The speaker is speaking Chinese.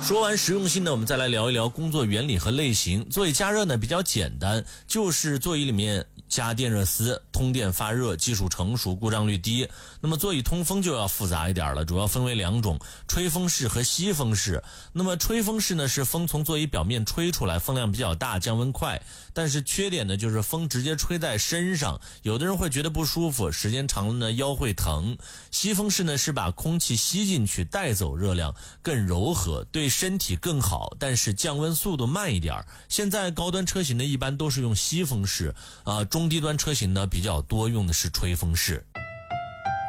说完实用性呢，我们再来聊一聊工作原理和类型。座椅加热呢比较简单，就是座椅里面加电热丝，通电发热，技术成熟，故障率低。那么座椅通风就要复杂一点了，主要分为两种，吹风式和吸风式。那么吹风式呢是风从座椅表面吹出来，风量比较大，降温快，但是缺点呢就是风直接吹在身上，有的人会觉得不舒服，时间长了呢腰会疼。吸风式呢是把空气吸进去，带走热量，更柔和，对身体更好，但是降温速度慢一点。现在高端车型呢一般都是用吸风式，中低端车型呢比较多用的是吹风式。